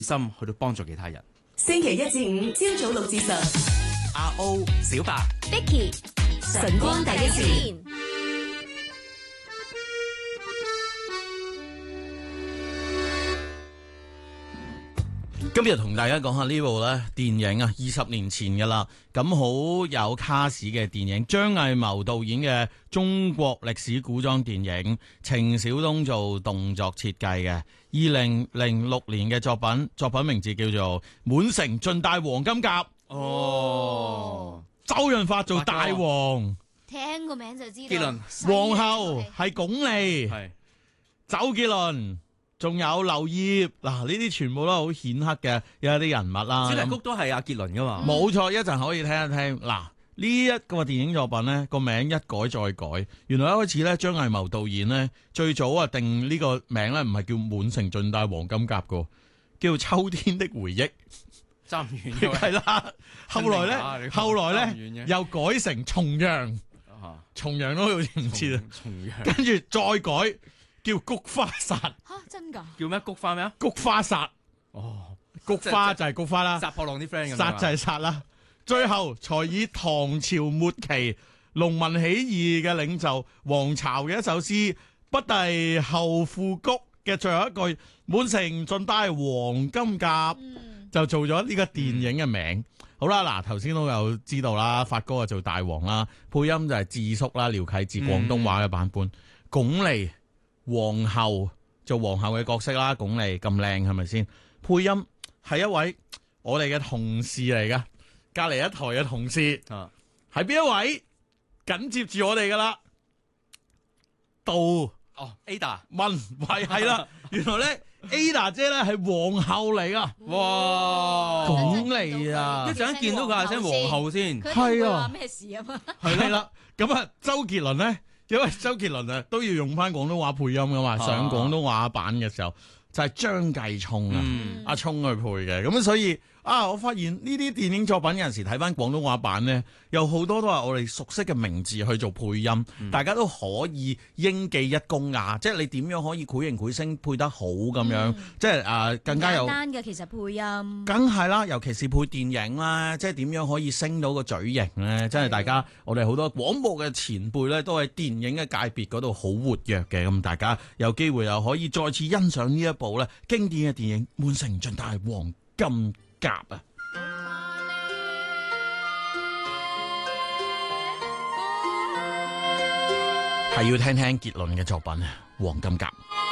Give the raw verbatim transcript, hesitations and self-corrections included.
心去到幫助其他人。 星期一至五朝早六至十， 阿 O 小白 Vicky 晨光第一線。 今日同大家講下呢部咧電影啊，二十年前噶啦，咁好有卡士嘅電影，張藝謀導演嘅中國歷史古裝電影，程小東做動作設計嘅，二零零六年嘅作品，作品名字叫做《滿城盡帶黃金甲》。 哦， 周潤發做大王， 聽個名就知道。 傑倫皇后係鞏俐， 係周杰倫。仲有劉燁，嗱呢啲全部都係好顯赫嘅有啲人物啦。 主題曲都係阿傑倫噶嘛？ 冇錯，一陣可以聽一聽。嗱呢一個電影作品呢個名一改再改，原來一開始咧張藝謀導演呢最早啊定呢個名咧唔係叫滿城盡帶黃金甲噶，叫秋天的回憶。 爭唔遠嘅係啦，後來咧後來咧又改成重陽，重陽都好似唔知啦。 重陽跟住再改。叫菊花殺吓真噶？ 叫咩？菊花咩啊？ 菊花殺哦， 菊花就係菊花啦， 殺破狼啲 friend 咁。 殺就係殺啦。最後才以唐朝末期農民起義嘅領袖黃巢嘅一首詩《不第後賦菊》嘅最後一句滿城盡帶黃金甲， 嗯、 就做咗呢個電影嘅名。嗯、好啦，嗱頭先都有知道啦，發哥啊做大王啦，配音就係智叔啦，廖啟智廣東話嘅版本，鞏俐。皇后做皇后嘅角色啦，鞏俐咁靚係咪先？配音係一位我哋嘅同事嚟噶，隔籬一台嘅同事啊，係邊一位？緊接住我哋噶啦，杜哦 Ada 文慧係啦，原來咧 Ada 姐咧係皇后嚟噶， 哇！ 鞏俐啊， 一陣見到佢係聲皇后先， 係啊，咩事啊嘛？ 係啦，咁啊，周杰倫咧。因為周杰倫啊都要用翻廣東話配音噶嘛，上廣東話版嘅時候就係張繼聰啊， 嗯、 阿聰去配嘅，咁所以啊，我發現呢啲電影作品有陣時睇翻廣東話版咧，有好多都係我哋熟悉嘅名字去做配音，嗯、大家都可以應記一功啊！即係你點樣可以繪形繪聲配得好咁樣，嗯、即係啊、呃、更加有簡單嘅其實配音， 梗係啦，尤其是配電影啦，即係點樣可以升到個嘴型咧？真係大家我哋好多廣播嘅前輩咧，都喺電影嘅界別嗰度好活躍嘅，咁大家有機會又可以再次欣賞呢一部咧經典嘅電影《滿城盡帶黃金甲》啊！係要聽聽傑倫嘅作品啊，《黃金甲》。